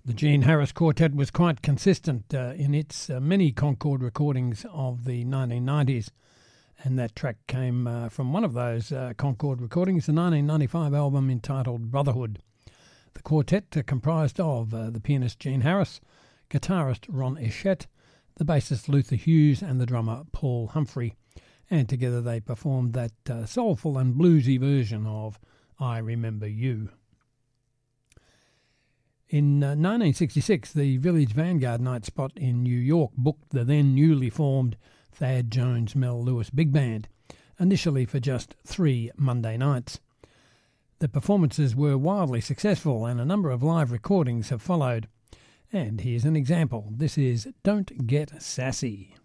The Gene Harris Quartet was quite consistent in its many Concord recordings of the 1990s, and that track came from one of those Concord recordings, the 1995 album entitled Brotherhood. The quartet comprised of the pianist Gene Harris, guitarist Ron Eschett, the bassist Luther Hughes, and the drummer Paul Humphrey, and together they performed that soulful and bluesy version of I Remember You. In 1966, the Village Vanguard night spot in New York booked the then newly formed Thad Jones Mel Lewis Big Band, initially for just 3 Monday nights. The performances were wildly successful and a number of live recordings have followed. And here's an example. This is Don't Get Sassy.